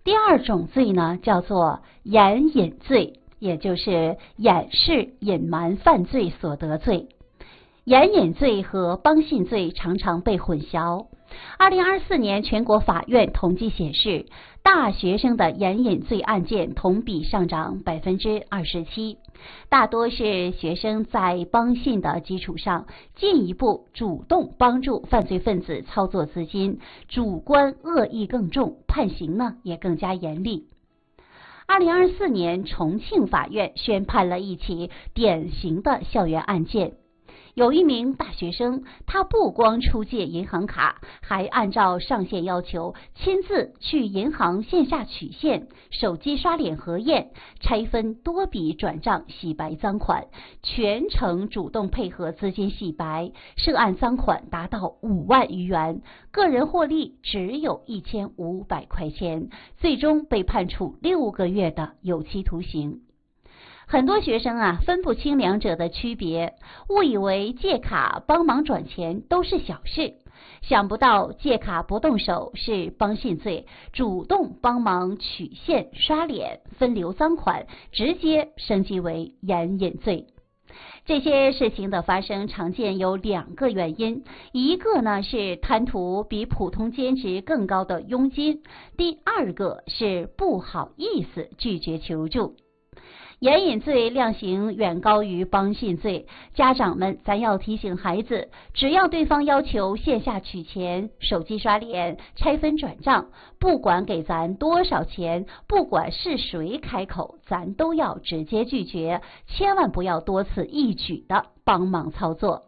第二种罪呢，叫做掩隐罪，也就是掩饰、隐瞒犯罪所得罪。掩隐罪和帮信罪常常被混淆。2024年全国法院统计显示，大学生的掩隐罪案件同比上涨27%，大多是学生在帮信的基础上，进一步主动帮助犯罪分子操作资金，主观恶意更重，判刑呢也更加严厉。2024年，重庆法院宣判了一起典型的校园案件。有一名大学生，他不光出借银行卡，还按照上线要求亲自去银行线下取现、手机刷脸核验、拆分多笔转账洗白赃款，全程主动配合资金洗白，涉案赃款达到5万余元，个人获利只有1500块钱，最终被判处6个月的有期徒刑。很多学生分不清两者的区别，误以为借卡帮忙转钱都是小事，想不到借卡不动手是帮信罪，主动帮忙取现、刷脸、分流赃款，直接升级为掩隐罪。这些事情的发生常见有2个原因，一个呢是贪图比普通兼职更高的佣金，第二个是不好意思拒绝求助。掩隐罪量刑远高于帮信罪，家长们咱要提醒孩子，只要对方要求线下取钱、手机刷脸、拆分转账，不管给咱多少钱，不管是谁开口，咱都要直接拒绝，千万不要多此一举的帮忙操作。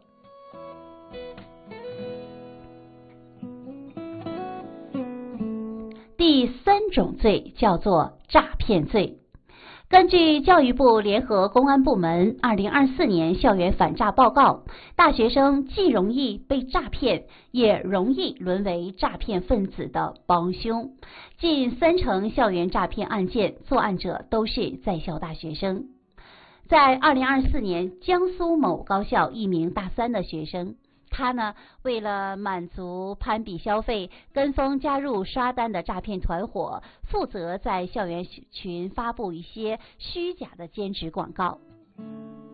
第3种罪叫做诈骗罪。根据教育部联合公安部门2024年校园反诈报告，大学生既容易被诈骗，也容易沦为诈骗分子的帮凶。近30%校园诈骗案件作案者都是在校大学生。在2024年，江苏某高校一名大3的学生，他呢，为了满足攀比消费，跟风加入刷单的诈骗团伙，负责在校园群发布一些虚假的兼职广告。